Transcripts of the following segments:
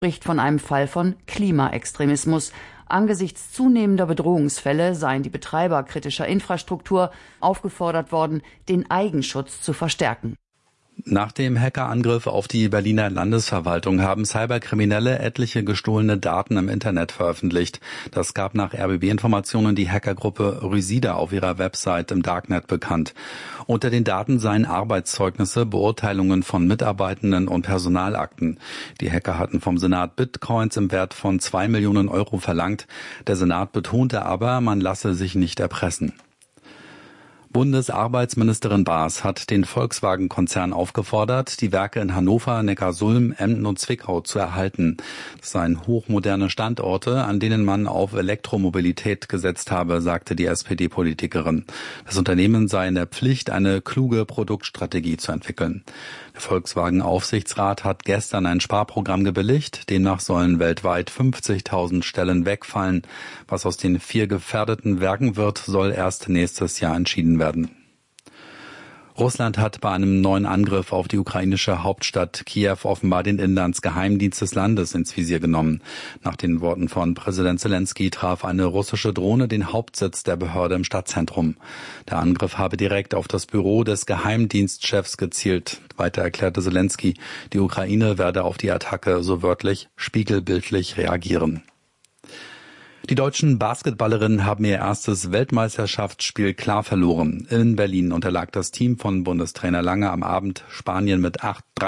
spricht von einem Fall von Klimaextremismus. Angesichts zunehmender Bedrohungsfälle seien die Betreiber kritischer Infrastruktur aufgefordert worden, den Eigenschutz zu verstärken. Nach dem Hackerangriff auf die Berliner Landesverwaltung haben Cyberkriminelle etliche gestohlene Daten im Internet veröffentlicht. Das gab nach RBB-Informationen die Hackergruppe Rysida auf ihrer Website im Darknet bekannt. Unter den Daten seien Arbeitszeugnisse, Beurteilungen von Mitarbeitenden und Personalakten. Die Hacker hatten vom Senat Bitcoins im Wert von 2 Millionen Euro verlangt. Der Senat betonte aber, man lasse sich nicht erpressen. Bundesarbeitsministerin Baas hat den Volkswagen-Konzern aufgefordert, die Werke in Hannover, Neckarsulm, Emden und Zwickau zu erhalten. Das seien hochmoderne Standorte, an denen man auf Elektromobilität gesetzt habe, sagte die SPD-Politikerin. Das Unternehmen sei in der Pflicht, eine kluge Produktstrategie zu entwickeln. Der Volkswagen-Aufsichtsrat hat gestern ein Sparprogramm gebilligt. Demnach sollen weltweit 50.000 Stellen wegfallen. Was aus den 4 gefährdeten Werken wird, soll erst nächstes Jahr entschieden werden. Russland hat bei einem neuen Angriff auf die ukrainische Hauptstadt Kiew offenbar den Inlandsgeheimdienst des Landes ins Visier genommen. Nach den Worten von Präsident Zelensky traf eine russische Drohne den Hauptsitz der Behörde im Stadtzentrum. Der Angriff habe direkt auf das Büro des Geheimdienstchefs gezielt. Weiter erklärte Zelensky, die Ukraine werde auf die Attacke so wörtlich spiegelbildlich reagieren. Die deutschen Basketballerinnen haben ihr erstes Weltmeisterschaftsspiel klar verloren. In Berlin unterlag das Team von Bundestrainer Lange am Abend Spanien mit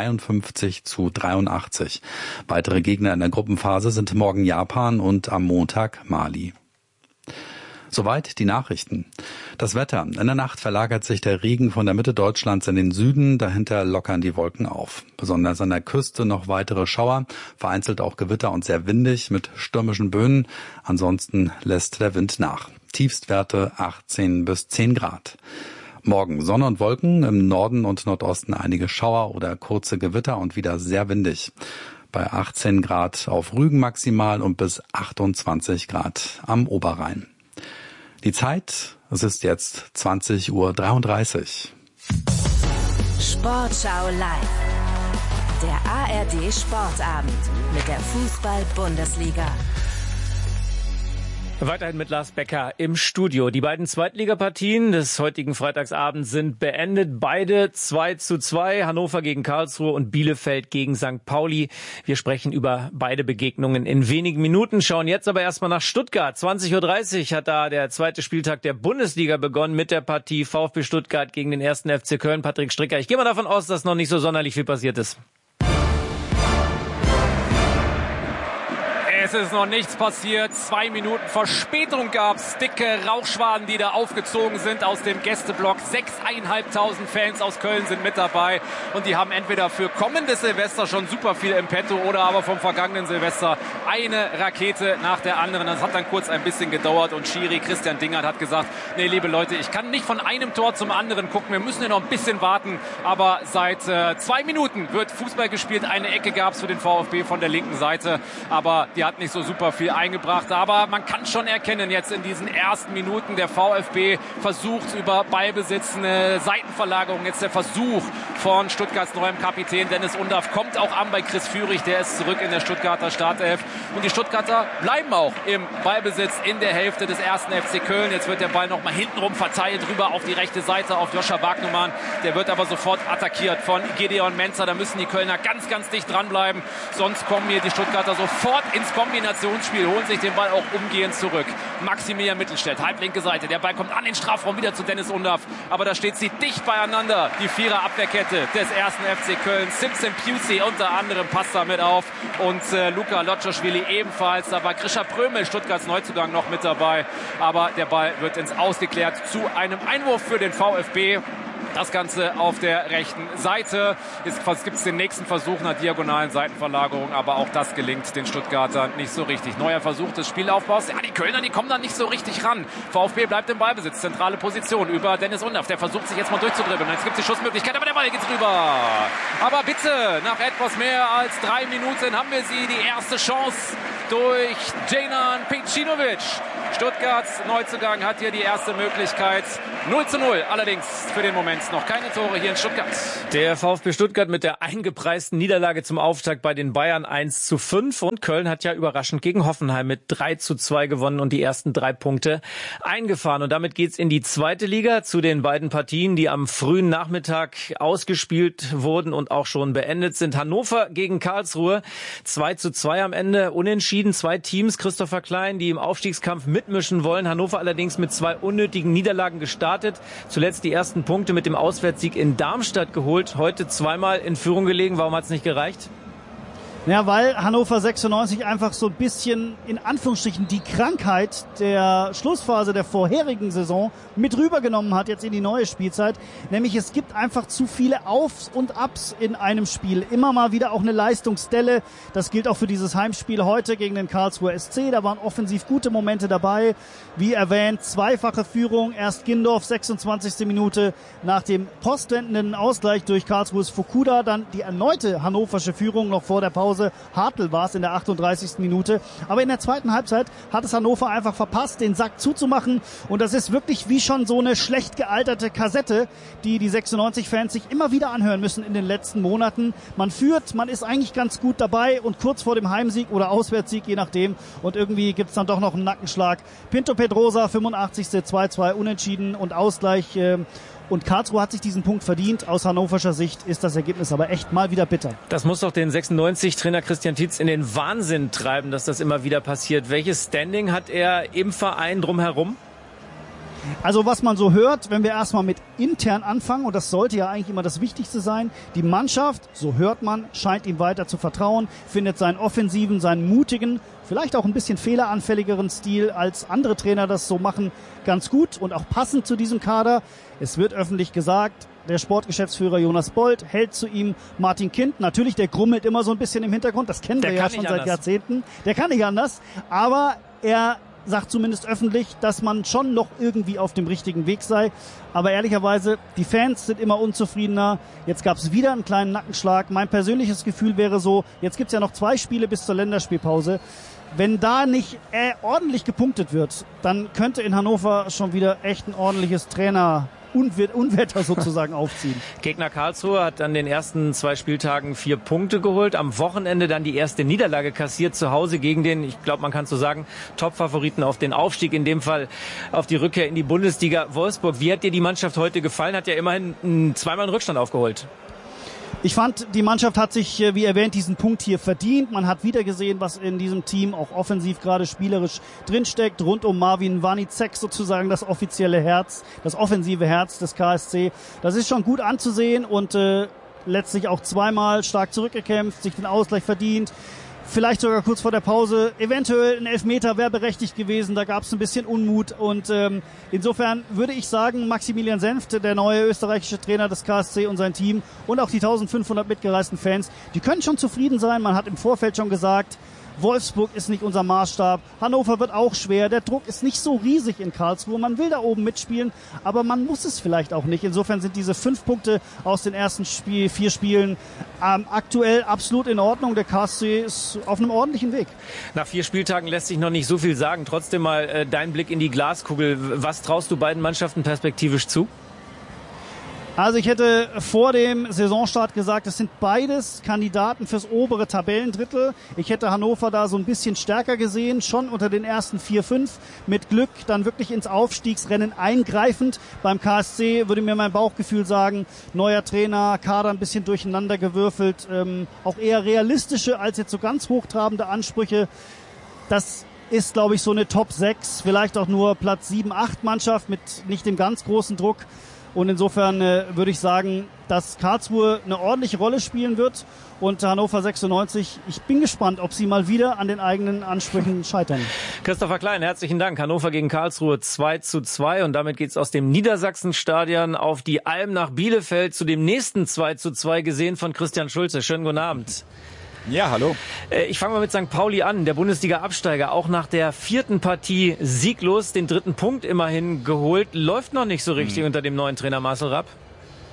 53-83. Weitere Gegner in der Gruppenphase sind morgen Japan und am Montag Mali. Soweit die Nachrichten. Das Wetter. In der Nacht verlagert sich der Regen von der Mitte Deutschlands in den Süden. Dahinter lockern die Wolken auf. Besonders an der Küste noch weitere Schauer, vereinzelt auch Gewitter und sehr windig mit stürmischen Böen. Ansonsten lässt der Wind nach. Tiefstwerte 18 bis 10 Grad. Morgen Sonne und Wolken, im Norden und Nordosten einige Schauer oder kurze Gewitter und wieder sehr windig. Bei 18 Grad auf Rügen maximal und bis 28 Grad am Oberrhein. Die Zeit, es ist jetzt 20:33 Uhr. Sportschau live. Der ARD Sportabend mit der Fußball-Bundesliga. Weiterhin mit Lars Becker im Studio. Die beiden Zweitligapartien des heutigen Freitagsabends sind beendet. Beide 2:2. Hannover gegen Karlsruhe und Bielefeld gegen St. Pauli. Wir sprechen über beide Begegnungen in wenigen Minuten. Schauen jetzt aber erstmal nach Stuttgart. 20:30 Uhr hat da der zweite Spieltag der Bundesliga begonnen mit der Partie VfB Stuttgart gegen den 1. FC Köln. Patrick Stricker, ich gehe mal davon aus, dass noch nicht so sonderlich viel passiert ist. Es ist noch nichts passiert. 2 Minuten Verspätung gab's. Dicke Rauchschwaden, die da aufgezogen sind aus dem Gästeblock. 6.500 Fans aus Köln sind mit dabei. Und die haben entweder für kommendes Silvester schon super viel im Petto oder aber vom vergangenen Silvester eine Rakete nach der anderen. Das hat dann kurz ein bisschen gedauert und Schiri Christian Dingert hat gesagt, nee, liebe Leute, ich kann nicht von einem Tor zum anderen gucken. Wir müssen ja noch ein bisschen warten. Aber seit 2 Minuten wird Fußball gespielt. Eine Ecke gab's für den VfB von der linken Seite. Aber die hat nicht so super viel eingebracht, aber man kann schon erkennen jetzt in diesen ersten Minuten, der VfB versucht über Ballbesitz eine Seitenverlagerung, jetzt der Versuch von Stuttgarts neuem Kapitän Dennis Undaff kommt auch an bei Chris Führig, der ist zurück in der Stuttgarter Startelf und die Stuttgarter bleiben auch im Ballbesitz in der Hälfte des 1. FC Köln. Jetzt wird der Ball nochmal hintenrum verteilt, rüber auf die rechte Seite auf Joscha Wagnumann, der wird aber sofort attackiert von Gideon Menzer, da müssen die Kölner ganz, ganz dicht dranbleiben, sonst kommen hier die Stuttgarter sofort ins Kombinationsspiel, holen sich den Ball auch umgehend zurück. Maximilian Mittelstädt, halblinke Seite. Der Ball kommt an den Strafraum wieder zu Dennis Undaff. Aber da steht sie dicht beieinander. Die Vierer-Abwehrkette des 1. FC Köln. Simpson Pusey unter anderem passt da mit auf. Und Luka Lotschowili ebenfalls. Da war Grisha Prömel, Stuttgarts Neuzugang, noch mit dabei. Aber der Ball wird ins Ausgeklärt zu einem Einwurf für den VfB. Das Ganze auf der rechten Seite. Jetzt gibt es den nächsten Versuch einer diagonalen Seitenverlagerung, aber auch das gelingt den Stuttgartern nicht so richtig. Neuer Versuch des Spielaufbaus. Ja, die Kölner, die kommen da nicht so richtig ran. VfB bleibt im Ballbesitz. Zentrale Position über Dennis Undaff. Der versucht sich jetzt mal durchzudribbeln. Jetzt gibt es die Schussmöglichkeit, aber der Ball geht rüber. Aber bitte, nach etwas mehr als 3 Minuten haben wir die erste Chance durch Dejnan Pejcinovic. Stuttgarts Neuzugang hat hier die erste Möglichkeit. 0:0 allerdings für den Moment noch keine Tore hier in Stuttgart. Der VfB Stuttgart mit der eingepreisten Niederlage zum Auftakt bei den Bayern 1:5 und Köln hat ja überraschend gegen Hoffenheim mit 3:2 gewonnen und die ersten 3 Punkte eingefahren. Und damit geht's in die zweite Liga zu den beiden Partien, die am frühen Nachmittag ausgespielt wurden und auch schon beendet sind. Hannover gegen Karlsruhe 2:2 am Ende, unentschieden. 2 Teams, Christopher Klein, die im Aufstiegskampf mitmischen wollen. Hannover allerdings mit 2 unnötigen Niederlagen gestartet. Zuletzt die ersten Punkte mit dem Auswärtssieg in Darmstadt geholt. Heute zweimal in Führung gelegen. Warum hat es nicht gereicht? Ja, weil Hannover 96 einfach so ein bisschen, in Anführungsstrichen, die Krankheit der Schlussphase der vorherigen Saison mit rübergenommen hat jetzt in die neue Spielzeit. Nämlich es gibt einfach zu viele Aufs und Abs in einem Spiel. Immer mal wieder auch eine Leistungsdelle. Das gilt auch für dieses Heimspiel heute gegen den Karlsruher SC. Da waren offensiv gute Momente dabei. Wie erwähnt, zweifache Führung. Erst Gindorf, 26. Minute nach dem postwendenden Ausgleich durch Karlsruhes Fukuda. Dann die erneute hannoversche Führung noch vor der Pause. Hartl war es in der 38. Minute. Aber in der zweiten Halbzeit hat es Hannover einfach verpasst, den Sack zuzumachen. Und das ist wirklich wie schon so eine schlecht gealterte Kassette, die 96-Fans sich immer wieder anhören müssen in den letzten Monaten. Man führt, man ist eigentlich ganz gut dabei und kurz vor dem Heimsieg oder Auswärtssieg, je nachdem. Und irgendwie gibt's dann doch noch einen Nackenschlag. Pinto Pedrosa, 85. 2:2 unentschieden und Ausgleich. Und Karlsruhe hat sich diesen Punkt verdient. Aus hannoverscher Sicht ist das Ergebnis aber echt mal wieder bitter. Das muss doch den 96-Trainer Christian Tietz in den Wahnsinn treiben, dass das immer wieder passiert. Welches Standing hat er im Verein drumherum? Also was man so hört, wenn wir erstmal mit intern anfangen, und das sollte ja eigentlich immer das Wichtigste sein, die Mannschaft, so hört man, scheint ihm weiter zu vertrauen, findet seinen offensiven, seinen mutigen, vielleicht auch ein bisschen fehleranfälligeren Stil, als andere Trainer das so machen, ganz gut und auch passend zu diesem Kader. Es wird öffentlich gesagt, der Sportgeschäftsführer Jonas Bold hält zu ihm Martin Kind. Natürlich, der grummelt immer so ein bisschen im Hintergrund, das kennen wir ja schon seit Jahrzehnten. Der kann nicht anders, aber er sagt zumindest öffentlich, dass man schon noch irgendwie auf dem richtigen Weg sei. Aber ehrlicherweise, die Fans sind immer unzufriedener. Jetzt gab es wieder einen kleinen Nackenschlag. Mein persönliches Gefühl wäre so, jetzt gibt's ja noch 2 Spiele bis zur Länderspielpause. Wenn da nicht ordentlich gepunktet wird, dann könnte in Hannover schon wieder echt ein ordentliches Unwetter sozusagen aufziehen. Gegner Karlsruhe hat an den ersten 2 Spieltagen 4 Punkte geholt. Am Wochenende dann die erste Niederlage kassiert zu Hause gegen den, ich glaube, man kann so sagen, Top-Favoriten auf den Aufstieg, in dem Fall auf die Rückkehr in die Bundesliga Wolfsburg. Wie hat dir die Mannschaft heute gefallen? Hat ja immerhin zweimal einen Rückstand aufgeholt. Ich fand, die Mannschaft hat sich, wie erwähnt, diesen Punkt hier verdient. Man hat wieder gesehen, was in diesem Team auch offensiv gerade spielerisch drinsteckt. Rund um Marvin Wanicek sozusagen das offizielle Herz, das offensive Herz des KSC. Das ist schon gut anzusehen und letztlich auch zweimal stark zurückgekämpft, sich den Ausgleich verdient. Vielleicht sogar kurz vor der Pause, eventuell ein Elfmeter wäre berechtigt gewesen, da gab es ein bisschen Unmut und insofern würde ich sagen, Maximilian Senft, der neue österreichische Trainer des KSC und sein Team und auch die 1500 mitgereisten Fans, die können schon zufrieden sein. Man hat im Vorfeld schon gesagt, Wolfsburg ist nicht unser Maßstab. Hannover wird auch schwer. Der Druck ist nicht so riesig in Karlsruhe. Man will da oben mitspielen, aber man muss es vielleicht auch nicht. Insofern sind diese 5 Punkte aus den ersten 4 Spielen aktuell absolut in Ordnung. Der KSC ist auf einem ordentlichen Weg. Nach 4 Spieltagen lässt sich noch nicht so viel sagen. Trotzdem mal dein Blick in die Glaskugel. Was traust du beiden Mannschaften perspektivisch zu? Also ich hätte vor dem Saisonstart gesagt, es sind beides Kandidaten fürs obere Tabellendrittel. Ich hätte Hannover da so ein bisschen stärker gesehen, schon unter den ersten 4, 5. Mit Glück dann wirklich ins Aufstiegsrennen eingreifend. Beim KSC würde mir mein Bauchgefühl sagen, neuer Trainer, Kader ein bisschen durcheinander gewürfelt, auch eher realistische als jetzt so ganz hochtrabende Ansprüche. Das ist, glaube ich, so eine Top 6, vielleicht auch nur Platz 7, 8 Mannschaft mit nicht dem ganz großen Druck. Und insofern würde ich sagen, dass Karlsruhe eine ordentliche Rolle spielen wird und Hannover 96, ich bin gespannt, ob sie mal wieder an den eigenen Ansprüchen scheitern. Christopher Klein, herzlichen Dank. Hannover gegen Karlsruhe 2:2 und damit geht's aus dem Niedersachsenstadion auf die Alm nach Bielefeld zu dem nächsten 2:2 gesehen von Christian Schulze. Schönen guten Abend. Ja, hallo. Ich fange mal mit St. Pauli an. Der Bundesliga-Absteiger, auch nach der 4. Partie sieglos, den 3. Punkt immerhin geholt. Läuft noch nicht so richtig unter dem neuen Trainer Marcel Rapp.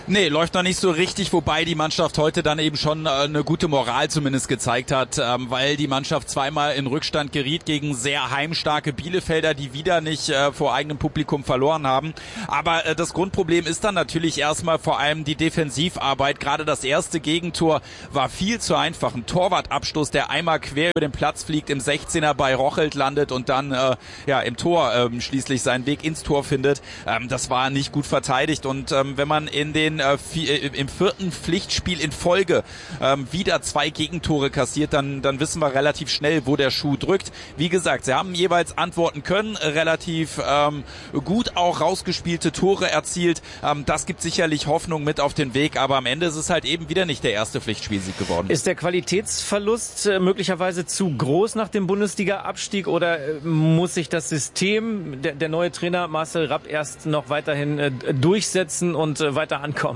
Nee, läuft noch nicht so richtig, wobei die Mannschaft heute dann eben schon eine gute Moral zumindest gezeigt hat, weil die Mannschaft zweimal in Rückstand geriet gegen sehr heimstarke Bielefelder, die wieder nicht vor eigenem Publikum verloren haben. Aber das Grundproblem ist dann natürlich erstmal vor allem die Defensivarbeit. Gerade das erste Gegentor war viel zu einfach. Ein Torwartabstoß, der einmal quer über den Platz fliegt, im 16er bei Rochelt landet und dann im Tor schließlich seinen Weg ins Tor findet. Das war nicht gut verteidigt und wenn man in den im vierten Pflichtspiel in Folge wieder 2 Gegentore kassiert, dann wissen wir relativ schnell, wo der Schuh drückt. Wie gesagt, sie haben jeweils antworten können, relativ gut auch rausgespielte Tore erzielt. Das gibt sicherlich Hoffnung mit auf den Weg, aber am Ende ist es halt eben wieder nicht der erste Pflichtspielsieg geworden. Ist der Qualitätsverlust möglicherweise zu groß nach dem Bundesliga-Abstieg oder muss sich das System, der neue Trainer Marcel Rapp erst noch weiterhin durchsetzen und weiter ankommen?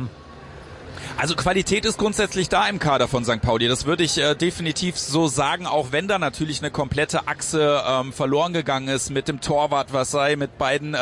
Also Qualität ist grundsätzlich da im Kader von St. Pauli. Das würde ich definitiv so sagen, auch wenn da natürlich eine komplette Achse verloren gegangen ist mit dem Torwart Vasil, mit beiden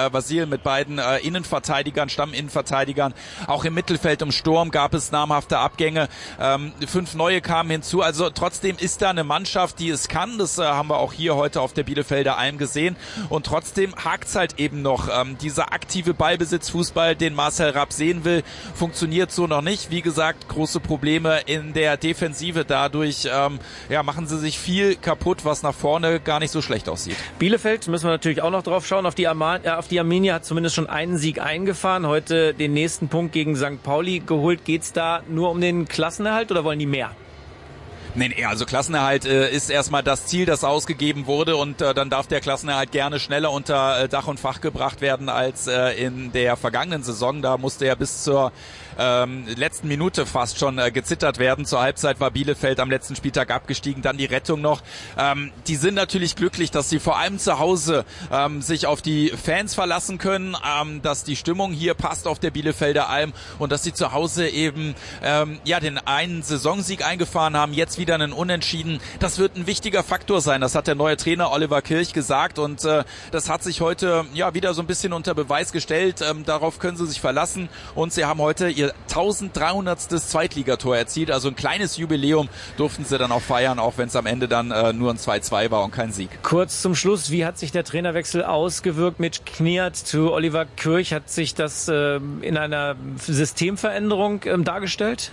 Innenverteidigern, Stamminnenverteidigern. Auch im Mittelfeld im Sturm gab es namhafte Abgänge. 5 neue kamen hinzu. Also trotzdem ist da eine Mannschaft, die es kann. Das haben wir auch hier heute auf der Bielefelder Alm gesehen. Und trotzdem hakt's halt eben noch. Dieser aktive Ballbesitzfußball, den Marcel Rapp sehen will, funktioniert so noch nicht. Wie gesagt, große Probleme in der Defensive. Dadurch machen sie sich viel kaputt, was nach vorne gar nicht so schlecht aussieht. Bielefeld müssen wir natürlich auch noch drauf schauen. Auf die Arminia hat zumindest schon einen Sieg eingefahren. Heute den nächsten Punkt gegen St. Pauli geholt. Geht's da nur um den Klassenerhalt oder wollen die mehr? Nee, also Klassenerhalt ist erstmal das Ziel, das ausgegeben wurde und dann darf der Klassenerhalt gerne schneller unter Dach und Fach gebracht werden als in der vergangenen Saison. Da musste ja bis zur letzten Minute fast schon gezittert werden. Zur Halbzeit war Bielefeld am letzten Spieltag abgestiegen, dann die Rettung noch. Die sind natürlich glücklich, dass sie vor allem zu Hause sich auf die Fans verlassen können, dass die Stimmung hier passt auf der Bielefelder Alm und dass sie zu Hause eben den einen Saisonsieg eingefahren haben, jetzt wieder einen Unentschieden. Das wird ein wichtiger Faktor sein. Das hat der neue Trainer Oliver Kirch gesagt und das hat sich heute wieder so ein bisschen unter Beweis gestellt. Darauf können sie sich verlassen und sie haben heute ihr 1300. Zweitligator erzielt. Also ein kleines Jubiläum durften sie dann auch feiern, auch wenn es am Ende dann nur ein 2-2 war und kein Sieg. Kurz zum Schluss, wie hat sich der Trainerwechsel ausgewirkt mit Kniat zu Oliver Kirch? Hat sich das in einer Systemveränderung dargestellt?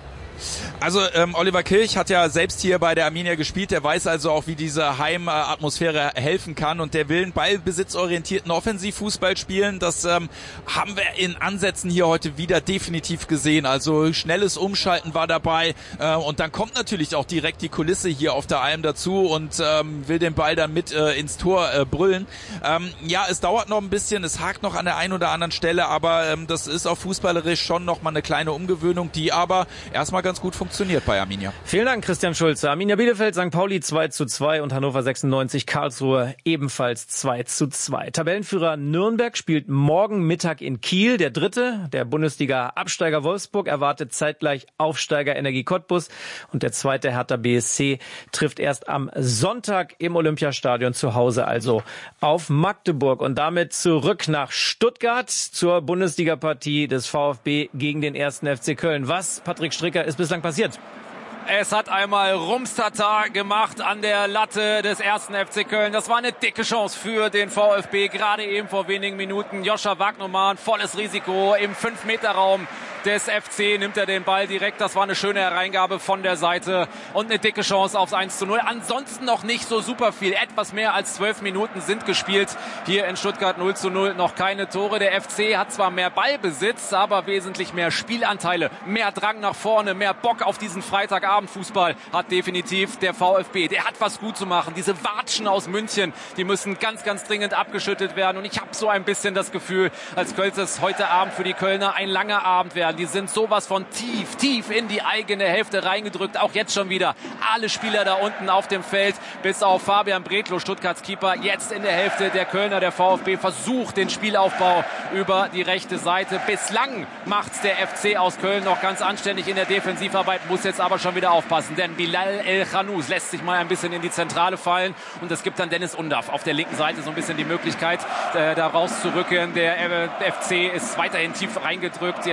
Also Oliver Kirch hat ja selbst hier bei der Arminia gespielt, der weiß also auch, wie diese Heimatmosphäre helfen kann und der will einen ballbesitzorientierten Offensivfußball spielen. Das haben wir in Ansätzen hier heute wieder definitiv gesehen. Also schnelles Umschalten war dabei und dann kommt natürlich auch direkt die Kulisse hier auf der Alm dazu und will den Ball dann mit ins Tor brüllen. Es dauert noch ein bisschen, es hakt noch an der einen oder anderen Stelle, aber das ist auch fußballerisch schon noch mal eine kleine Umgewöhnung, die aber erstmal ganz gut funktioniert bei Arminia. Vielen Dank, Christian Schulze. Arminia Bielefeld, St. Pauli 2:2 und Hannover 96, Karlsruhe ebenfalls 2:2. Tabellenführer Nürnberg spielt morgen Mittag in Kiel. Der dritte, der Bundesliga-Absteiger Wolfsburg, erwartet zeitgleich Aufsteiger Energie Cottbus und der zweite Hertha BSC trifft erst am Sonntag im Olympiastadion zu Hause, also auf Magdeburg. Und damit zurück nach Stuttgart zur Bundesliga-Partie des VfB gegen den 1. FC Köln. Was, Patrick Stricker, ist bislang passiert? Es hat einmal Rumstata gemacht an der Latte des 1. FC Köln. Das war eine dicke Chance für den VfB. Gerade eben vor wenigen Minuten Joscha Wagnermann, volles Risiko im 5-Meter-Raum des FC, nimmt er den Ball direkt. Das war eine schöne Hereingabe von der Seite und eine dicke Chance aufs 1:0. Ansonsten noch nicht so super viel. Etwas mehr als 12 Minuten sind gespielt. Hier in Stuttgart 0:0, noch keine Tore. Der FC hat zwar mehr Ballbesitz, aber wesentlich mehr Spielanteile, mehr Drang nach vorne, mehr Bock auf diesen Freitagabendfußball hat definitiv der VfB. Der hat was gut zu machen. Diese Watschen aus München, die müssen ganz, ganz dringend abgeschüttet werden. Und ich habe so ein bisschen das Gefühl, als könnte es heute Abend für die Kölner ein langer Abend werden. Die sind sowas von tief in die eigene Hälfte reingedrückt. Auch jetzt schon wieder alle Spieler da unten auf dem Feld, bis auf Fabian Bredlow, Stuttgarts Keeper, jetzt in der Hälfte der Kölner. Der VfB versucht den Spielaufbau über die rechte Seite. Bislang macht's der FC aus Köln noch ganz anständig in der Defensivarbeit, muss jetzt aber schon wieder aufpassen, denn Bilal El-Khanous lässt sich mal ein bisschen in die Zentrale fallen und es gibt dann Dennis Undaff auf der linken Seite so ein bisschen die Möglichkeit, da rauszurücken. Der FC ist weiterhin tief reingedrückt, jetzt fast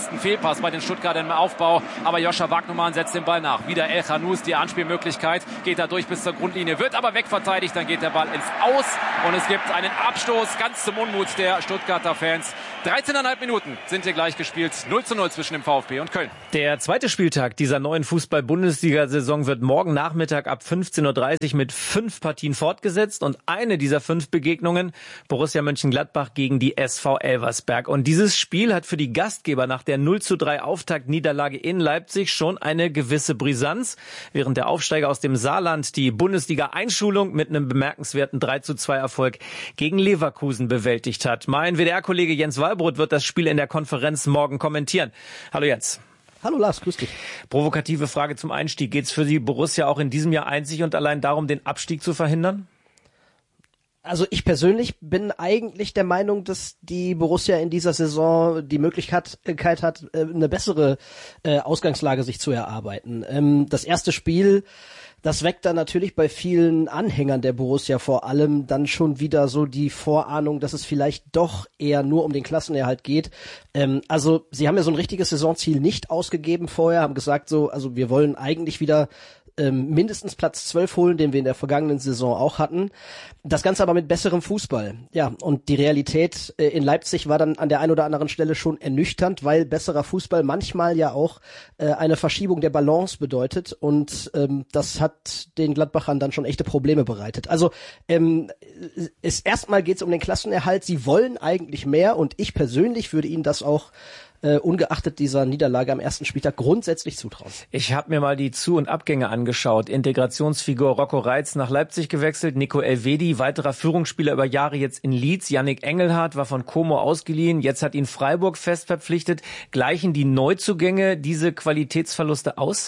fast ein Fehlpass bei den Stuttgartern im Aufbau, aber Joscha Wagnumann setzt den Ball nach. Wieder El Khanous, die Anspielmöglichkeit, geht da durch bis zur Grundlinie, wird aber wegverteidigt, dann geht der Ball ins Aus und es gibt einen Abstoß, ganz zum Unmut der Stuttgarter Fans. 13,5 Minuten sind hier gleich gespielt, 0:0 zwischen dem VfB und Köln. Der zweite Spieltag dieser neuen Fußball-Bundesliga-Saison wird morgen Nachmittag ab 15:30 Uhr mit 5 Partien fortgesetzt und eine dieser 5 Begegnungen Borussia Mönchengladbach gegen die SV Elversberg. Und dieses Spiel hat für die Gastgeber nach der 0:3 Auftaktniederlage in Leipzig schon eine gewisse Brisanz, während der Aufsteiger aus dem Saarland die Bundesliga-Einschulung mit einem bemerkenswerten 3:2 Erfolg gegen Leverkusen bewältigt hat. Mein WDR-Kollege Jens Wallbrot wird das Spiel in der Konferenz morgen kommentieren. Hallo Jens. Hallo Lars, grüß dich. Provokative Frage zum Einstieg. Geht es für die Borussia auch in diesem Jahr einzig und allein darum, den Abstieg zu verhindern? Also ich persönlich bin eigentlich der Meinung, dass die Borussia in dieser Saison die Möglichkeit hat, eine bessere Ausgangslage sich zu erarbeiten. Das erste Spiel, das weckt dann natürlich bei vielen Anhängern der Borussia vor allem dann schon wieder so die Vorahnung, dass es vielleicht doch eher nur um den Klassenerhalt geht. Also sie haben ja so ein richtiges Saisonziel nicht ausgegeben vorher, haben gesagt so, also wir wollen eigentlich wieder mindestens Platz 12 holen, den wir in der vergangenen Saison auch hatten. Das Ganze aber mit besserem Fußball. Ja, und die Realität in Leipzig war dann an der einen oder anderen Stelle schon ernüchternd, weil besserer Fußball manchmal ja auch eine Verschiebung der Balance bedeutet und das hat den Gladbachern dann schon echte Probleme bereitet. Also erstmal geht es um den Klassenerhalt. Sie wollen eigentlich mehr und ich persönlich würde ihnen das auch ungeachtet dieser Niederlage am ersten Spieltag grundsätzlich zutrauen. Ich habe mir mal die Zu- und Abgänge angeschaut. Integrationsfigur Rocco Reitz nach Leipzig gewechselt, Nico Elvedi, weiterer Führungsspieler über Jahre jetzt in Leeds. Yannick Engelhardt war von Como ausgeliehen, jetzt hat ihn Freiburg fest verpflichtet. Gleichen die Neuzugänge diese Qualitätsverluste aus?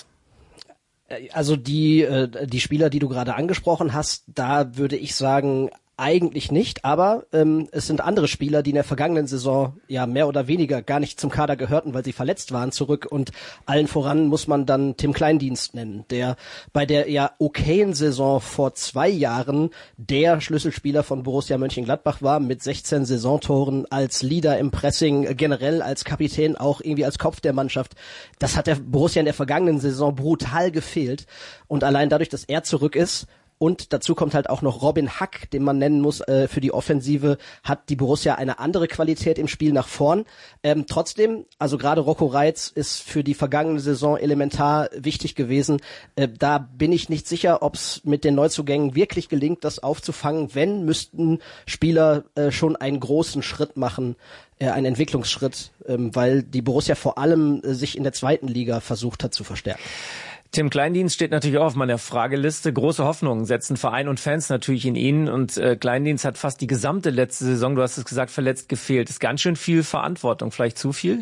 Also die Spieler, die du gerade angesprochen hast, da würde ich sagen, eigentlich nicht, aber es sind andere Spieler, die in der vergangenen Saison ja mehr oder weniger gar nicht zum Kader gehörten, weil sie verletzt waren, zurück und allen voran muss man dann Tim Kleindienst nennen, der bei der ja okayen Saison vor 2 Jahren der Schlüsselspieler von Borussia Mönchengladbach war, mit 16 Saisontoren als Leader im Pressing, generell als Kapitän, auch irgendwie als Kopf der Mannschaft. Das hat der Borussia in der vergangenen Saison brutal gefehlt und allein dadurch, dass er zurück ist, und dazu kommt halt auch noch Robin Hack, den man nennen muss für die Offensive, hat die Borussia eine andere Qualität im Spiel nach vorn. Trotzdem, also gerade Rocco Reitz ist für die vergangene Saison elementar wichtig gewesen. Da bin ich nicht sicher, ob es mit den Neuzugängen wirklich gelingt, das aufzufangen. Wenn, müssten Spieler schon einen großen Schritt machen, einen Entwicklungsschritt, weil die Borussia vor allem sich in der zweiten Liga versucht hat zu verstärken. Tim Kleindienst steht natürlich auch auf meiner Frageliste. Große Hoffnungen setzen Verein und Fans natürlich in ihn. Und Kleindienst hat fast die gesamte letzte Saison, du hast es gesagt, verletzt gefehlt. Ist ganz schön viel Verantwortung, vielleicht zu viel?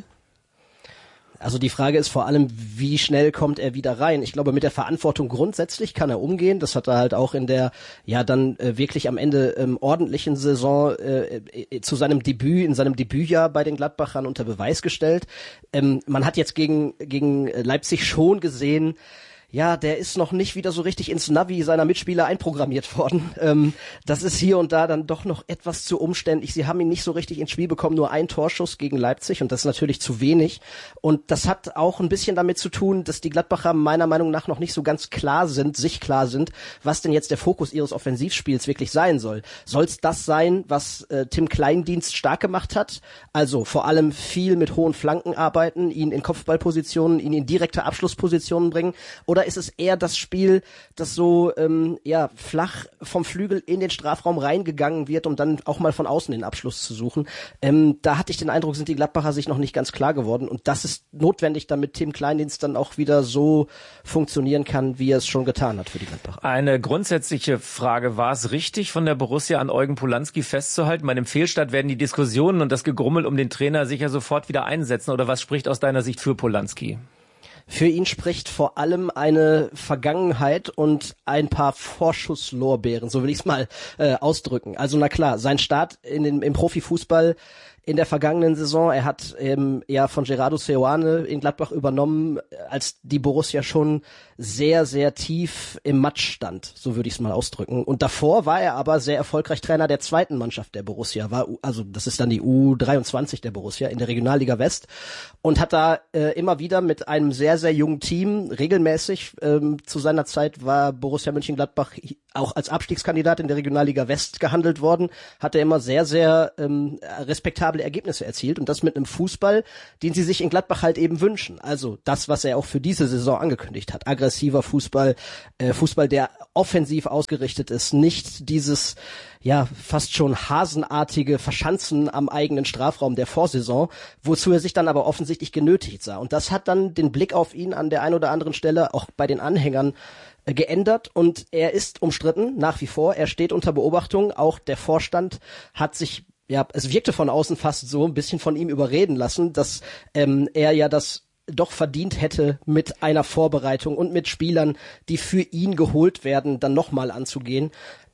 Also die Frage ist vor allem, wie schnell kommt er wieder rein? Ich glaube, mit der Verantwortung grundsätzlich kann er umgehen. Das hat er halt auch in der ja dann wirklich am Ende ordentlichen Saison zu seinem Debüt, in seinem Debütjahr bei den Gladbachern unter Beweis gestellt. Man hat jetzt gegen Leipzig schon gesehen, ja, der ist noch nicht wieder so richtig ins Navi seiner Mitspieler einprogrammiert worden. Das ist hier und da dann doch noch etwas zu umständlich. Sie haben ihn nicht so richtig ins Spiel bekommen, nur ein Torschuss gegen Leipzig und das ist natürlich zu wenig. Und das hat auch ein bisschen damit zu tun, dass die Gladbacher meiner Meinung nach noch nicht so ganz sich klar sind, was denn jetzt der Fokus ihres Offensivspiels wirklich sein soll. Soll es das sein, was Tim Kleindienst stark gemacht hat? Also vor allem viel mit hohen Flanken arbeiten, ihn in Kopfballpositionen, ihn in direkte Abschlusspositionen bringen? Oder ist es eher das Spiel, das so flach vom Flügel in den Strafraum reingegangen wird, um dann auch mal von außen den Abschluss zu suchen? Da hatte ich den Eindruck, sind die Gladbacher sich noch nicht ganz klar geworden und das ist notwendig, damit Tim Kleindienst dann auch wieder so funktionieren kann, wie er es schon getan hat für die Gladbacher. Eine grundsätzliche Frage, war es richtig, von der Borussia an Eugen Polanski festzuhalten? Bei einem Fehlstart werden die Diskussionen und das Gegrummel um den Trainer sicher sofort wieder einsetzen oder was spricht aus deiner Sicht für Polanski? Für ihn spricht vor allem eine Vergangenheit und ein paar Vorschusslorbeeren, so will ich es mal ausdrücken. Also na klar, sein Start im Profifußball in der vergangenen Saison, er hat ja von Gerardo Seoane in Gladbach übernommen, als die Borussia schon sehr, sehr tief im Matsch stand, so würde ich es mal ausdrücken. Und davor war er aber sehr erfolgreich Trainer der zweiten Mannschaft der Borussia, also das ist dann die U23 der Borussia in der Regionalliga West, und hat da immer wieder mit einem sehr, sehr jungen Team regelmäßig, zu seiner Zeit war Borussia Mönchengladbach auch als Abstiegskandidat in der Regionalliga West gehandelt worden, hat er immer sehr, sehr respektable Ergebnisse erzielt, und das mit einem Fußball, den sie sich in Gladbach halt eben wünschen. Also das, was er auch für diese Saison angekündigt hat. Aggressiver Fußball, Fußball, der offensiv ausgerichtet ist, nicht dieses ja fast schon hasenartige Verschanzen am eigenen Strafraum der Vorsaison, wozu er sich dann aber offensichtlich genötigt sah. Und das hat dann den Blick auf ihn an der einen oder anderen Stelle auch bei den Anhängern geändert, und er ist umstritten nach wie vor. Er steht unter Beobachtung. Auch der Vorstand hat sich, ja, es wirkte von außen fast so ein bisschen von ihm überreden lassen, dass er ja das doch verdient hätte, mit einer Vorbereitung und mit Spielern, die für ihn geholt werden, dann nochmal anzugehen.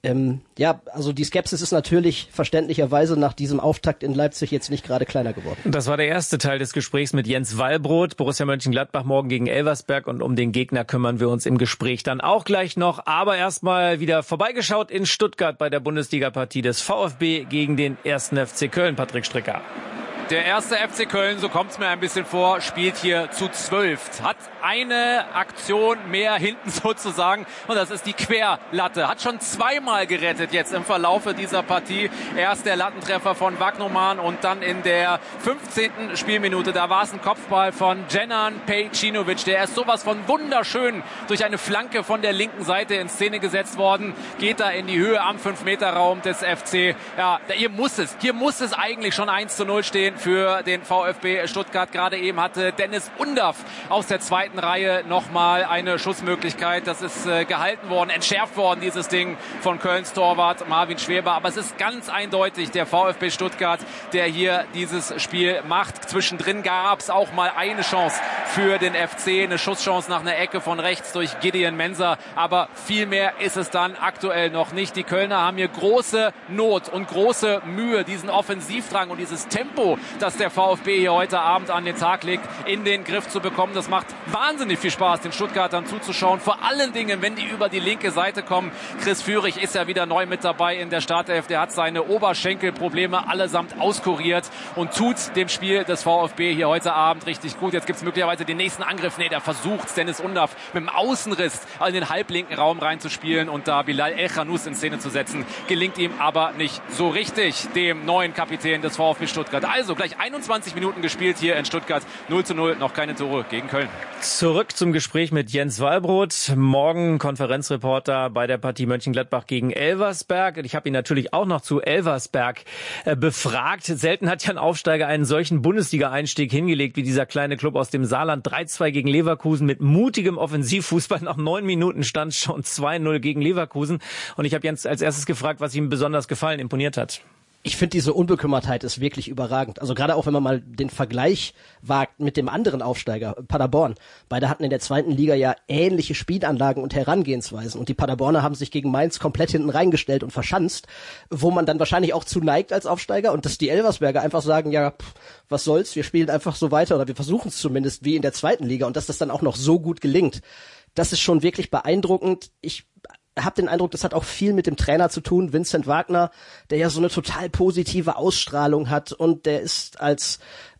Ja, also die Skepsis ist natürlich verständlicherweise nach diesem Auftakt in Leipzig jetzt nicht gerade kleiner geworden. Das war der erste Teil des Gesprächs mit Jens Wallbrot, Borussia Mönchengladbach morgen gegen Elversberg, und um den Gegner kümmern wir uns im Gespräch dann auch gleich noch. Aber erstmal wieder vorbeigeschaut in Stuttgart bei der Bundesliga-Partie des VfB gegen den 1. FC Köln. Patrick Stricker. Der erste FC Köln, so kommt es mir ein bisschen vor, spielt hier zu 12. Hat eine Aktion mehr hinten sozusagen, und das ist die Querlatte. Hat schon zweimal gerettet jetzt im Verlaufe dieser Partie. Erst der Lattentreffer von Wagnoman und dann in der 15. Spielminute. Da war es ein Kopfball von Dženan Pejčinović. Der ist sowas von wunderschön durch eine Flanke von der linken Seite in Szene gesetzt worden. Geht da in die Höhe am 5-Meter-Raum des FC. Ja, hier muss es eigentlich schon 1:0 stehen für den VfB Stuttgart. Gerade eben hatte Dennis Undav aus der zweiten Reihe nochmal eine Schussmöglichkeit. Das ist gehalten worden, entschärft worden, dieses Ding von Kölns Torwart Marvin Schweber. Aber es ist ganz eindeutig der VfB Stuttgart, der hier dieses Spiel macht. Zwischendrin gab es auch mal eine Chance für den FC, eine Schusschance nach einer Ecke von rechts durch Gideon Mensah. Aber viel mehr ist es dann aktuell noch nicht. Die Kölner haben hier große Not und große Mühe, diesen Offensivdrang und dieses Tempo, das der VfB hier heute Abend an den Tag legt, in den Griff zu bekommen. Das macht wahnsinnig viel Spaß, den Stuttgartern zuzuschauen. Vor allen Dingen, wenn die über die linke Seite kommen. Chris Führig ist ja wieder neu mit dabei in der Startelf. Der hat seine Oberschenkelprobleme allesamt auskuriert und tut dem Spiel des VfB hier heute Abend richtig gut. Jetzt gibt es möglicherweise den nächsten Angriff. Nee, der versucht Dennis Undav mit dem Außenriss in den halblinken Raum reinzuspielen und da Bilal El-Khanous in Szene zu setzen. Gelingt ihm aber nicht so richtig, dem neuen Kapitän des VfB Stuttgart. Also gleich 21 Minuten gespielt hier in Stuttgart. 0:0, noch keine Tore gegen Köln. Zurück zum Gespräch mit Jens Wallbrot. Morgen Konferenzreporter bei der Partie Mönchengladbach gegen Elversberg. Ich habe ihn natürlich auch noch zu Elversberg befragt. Selten hat ja ein Aufsteiger einen solchen Bundesliga-Einstieg hingelegt wie dieser kleine Club aus dem Saarland. 3:2 gegen Leverkusen mit mutigem Offensivfußball. Nach 9 Minuten stand schon 2:0 gegen Leverkusen. Und ich habe Jens als erstes gefragt, was ihm besonders gefallen, imponiert hat. Ich finde, diese Unbekümmertheit ist wirklich überragend. Also gerade auch, wenn man mal den Vergleich wagt mit dem anderen Aufsteiger, Paderborn. Beide hatten in der zweiten Liga ja ähnliche Spielanlagen und Herangehensweisen. Und die Paderborner haben sich gegen Mainz komplett hinten reingestellt und verschanzt, wo man dann wahrscheinlich auch zu neigt als Aufsteiger. Und dass die Elversberger einfach sagen, ja, was soll's, wir spielen einfach so weiter, oder wir versuchen es zumindest wie in der zweiten Liga. Und dass das dann auch noch so gut gelingt, das ist schon wirklich beeindruckend. Ich habe den Eindruck, das hat auch viel mit dem Trainer zu tun, Vincent Wagner, der ja so eine total positive Ausstrahlung hat, und der ist als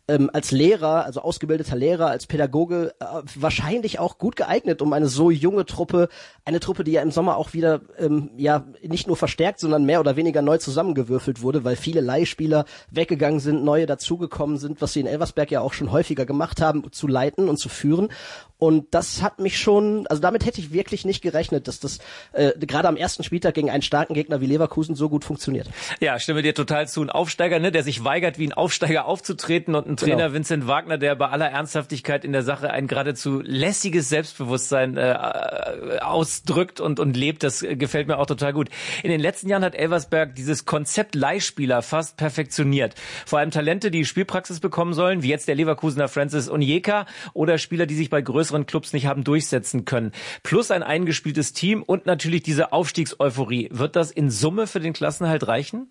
Lehrer, also ausgebildeter Lehrer, als Pädagoge wahrscheinlich auch gut geeignet, um eine so junge Truppe, eine Truppe, die ja im Sommer auch wieder ja nicht nur verstärkt, sondern mehr oder weniger neu zusammengewürfelt wurde, weil viele Leihspieler weggegangen sind, neue dazugekommen sind, was sie in Elversberg ja auch schon häufiger gemacht haben, zu leiten und zu führen. Und das hat mich schon, also damit hätte ich wirklich nicht gerechnet, dass das gerade am ersten Spieltag gegen einen starken Gegner wie Leverkusen so gut funktioniert. Ja, stimme dir total zu. Ein Aufsteiger, ne, der sich weigert, wie ein Aufsteiger aufzutreten und ein Trainer Vincent Wagner, der bei aller Ernsthaftigkeit in der Sache ein geradezu lässiges Selbstbewusstsein ausdrückt und lebt. Das gefällt mir auch total gut. In den letzten Jahren hat Elversberg dieses Konzept Leihspieler fast perfektioniert. Vor allem Talente, die Spielpraxis bekommen sollen, wie jetzt der Leverkusener Francis Onyeka oder Spieler, die sich bei größeren Clubs nicht haben durchsetzen können. Plus ein eingespieltes Team und natürlich diese Aufstiegseuphorie. Wird das in Summe für den Klassenerhalt reichen?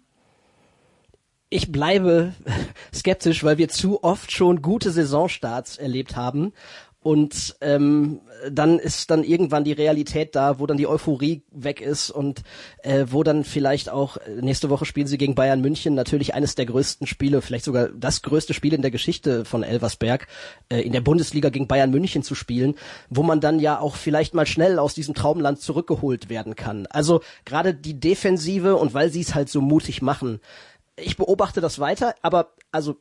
Ich bleibe skeptisch, weil wir zu oft schon gute Saisonstarts erlebt haben. Und dann ist dann irgendwann die Realität da, wo dann die Euphorie weg ist und wo dann vielleicht auch, nächste Woche spielen sie gegen Bayern München, natürlich eines der größten Spiele, vielleicht sogar das größte Spiel in der Geschichte von Elversberg, in der Bundesliga gegen Bayern München zu spielen, wo man dann ja auch vielleicht mal schnell aus diesem Traumland zurückgeholt werden kann. Also gerade die Defensive, und weil sie es halt so mutig machen, ich beobachte das weiter, aber also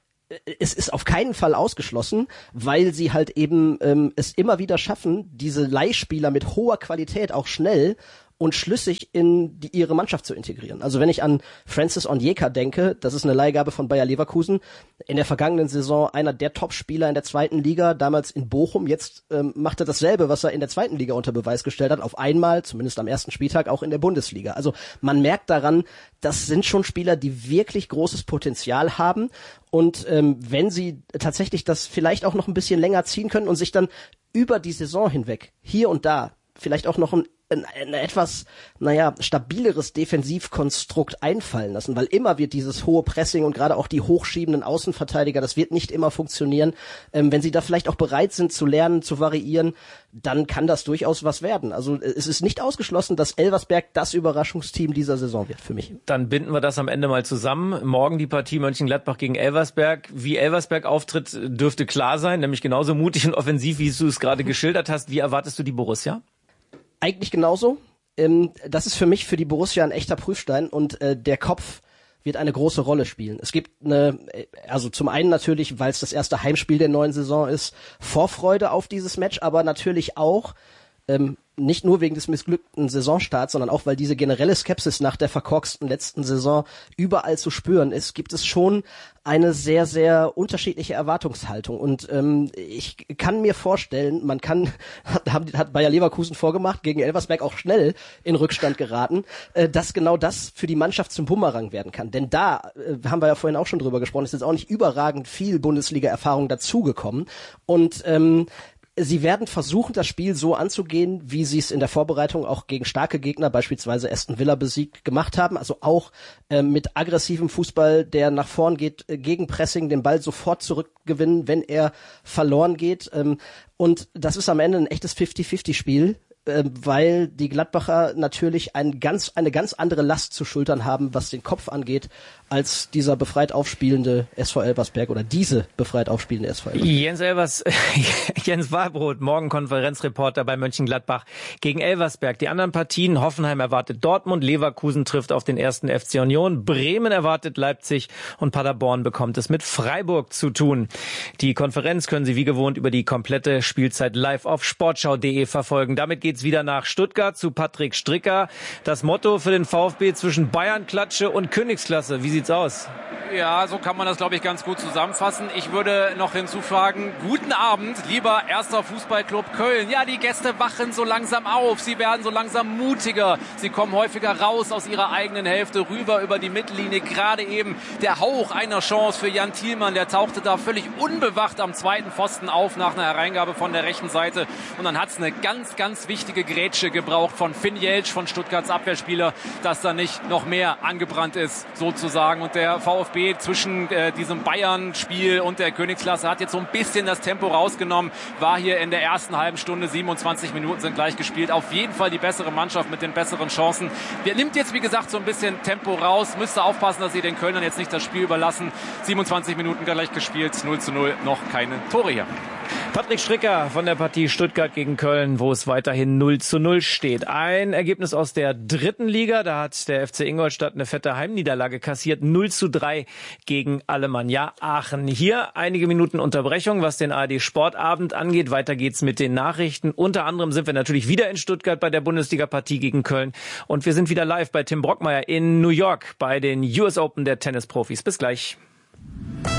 es ist auf keinen Fall ausgeschlossen, weil sie halt eben es immer wieder schaffen, diese Leihspieler mit hoher Qualität auch schnell und schlüssig in ihre Mannschaft zu integrieren. Also wenn ich an Francis Onyeka denke, das ist eine Leihgabe von Bayer Leverkusen, in der vergangenen Saison einer der Top-Spieler in der zweiten Liga, damals in Bochum, jetzt macht er dasselbe, was er in der zweiten Liga unter Beweis gestellt hat, auf einmal, zumindest am ersten Spieltag, auch in der Bundesliga. Also man merkt daran, das sind schon Spieler, die wirklich großes Potenzial haben, und wenn sie tatsächlich das vielleicht auch noch ein bisschen länger ziehen können und sich dann über die Saison hinweg hier und da vielleicht auch noch ein etwas, stabileres Defensivkonstrukt einfallen lassen, weil immer wird dieses hohe Pressing und gerade auch die hochschiebenden Außenverteidiger, das wird nicht immer funktionieren. Wenn sie da vielleicht auch bereit sind zu lernen, zu variieren, dann kann das durchaus was werden. Also es ist nicht ausgeschlossen, dass Elversberg das Überraschungsteam dieser Saison wird für mich. Dann binden wir das am Ende mal zusammen. Morgen die Partie Mönchengladbach gegen Elversberg. Wie Elversberg auftritt, dürfte klar sein, nämlich genauso mutig und offensiv, wie du es gerade geschildert hast. Wie erwartest du die Borussia? Eigentlich genauso. Das ist für mich, für die Borussia, ein echter Prüfstein, und der Kopf wird eine große Rolle spielen. Es gibt also zum einen natürlich, weil es das erste Heimspiel der neuen Saison ist, Vorfreude auf dieses Match, aber natürlich auch nicht nur wegen des missglückten Saisonstarts, sondern auch, weil diese generelle Skepsis nach der verkorksten letzten Saison überall zu spüren ist, gibt es schon eine sehr, sehr unterschiedliche Erwartungshaltung. Und ich kann mir vorstellen, hat Bayer Leverkusen vorgemacht, gegen Elversberg auch schnell in Rückstand geraten, dass genau das für die Mannschaft zum Bumerang werden kann. Denn da, haben wir ja vorhin auch schon drüber gesprochen, ist jetzt auch nicht überragend viel Bundesliga-Erfahrung dazugekommen. Und sie werden versuchen, das Spiel so anzugehen, wie sie es in der Vorbereitung auch gegen starke Gegner, beispielsweise Aston Villa besiegt, gemacht haben. Also auch mit aggressivem Fußball, der nach vorn geht, gegen Pressing, den Ball sofort zurückgewinnen, wenn er verloren geht. Und das ist am Ende ein echtes 50-50-Spiel, weil die Gladbacher natürlich eine ganz andere Last zu schultern haben, was den Kopf angeht, als dieser befreit aufspielende SV Elversberg oder diese befreit aufspielende SV Elversberg. Jens Wahlbrot, morgen Konferenzreporter bei Mönchengladbach gegen Elversberg. Die anderen Partien: Hoffenheim erwartet Dortmund, Leverkusen trifft auf den 1. FC Union, Bremen erwartet Leipzig und Paderborn bekommt es mit Freiburg zu tun. Die Konferenz können Sie wie gewohnt über die komplette Spielzeit live auf sportschau.de verfolgen. Damit geht's wieder nach Stuttgart zu Patrick Stricker. Das Motto für den VfB: zwischen Bayern-Klatsche und Königsklasse. Wie sieht's aus? Ja, so kann man das, glaube ich, ganz gut zusammenfassen. Ich würde noch hinzufügen: Guten Abend, lieber 1. Fußballclub Köln. Ja, die Gäste wachen so langsam auf. Sie werden so langsam mutiger. Sie kommen häufiger raus aus ihrer eigenen Hälfte rüber über die Mittellinie. Gerade eben der Hauch einer Chance für Jan Thielmann. Der tauchte da völlig unbewacht am zweiten Pfosten auf nach einer Hereingabe von der rechten Seite. Und dann hat es eine ganz, ganz wichtige Grätsche gebraucht von Finn Jeltsch, von Stuttgarts Abwehrspieler, dass da nicht noch mehr angebrannt ist, sozusagen. Und der VfB zwischen diesem Bayern-Spiel und der Königsklasse hat jetzt so ein bisschen das Tempo rausgenommen, war hier in der ersten halben Stunde, 27 Minuten sind gleich gespielt, auf jeden Fall die bessere Mannschaft mit den besseren Chancen. Der nimmt jetzt, wie gesagt, so ein bisschen Tempo raus, müsste aufpassen, dass sie den Kölnern jetzt nicht das Spiel überlassen. 27 Minuten gleich gespielt, 0:0, noch keine Tore hier. Patrick Stricker von der Partie Stuttgart gegen Köln, wo es weiterhin 0:0 steht. Ein Ergebnis aus der dritten Liga, da hat der FC Ingolstadt eine fette Heimniederlage kassiert, 0:3 gegen Alemannia Aachen. Hier einige Minuten Unterbrechung, was den ARD Sportabend angeht. Weiter geht's mit den Nachrichten. Unter anderem sind wir natürlich wieder in Stuttgart bei der Bundesliga-Partie gegen Köln. Und wir sind wieder live bei Tim Brockmeier in New York bei den US Open der Tennisprofis. Bis gleich.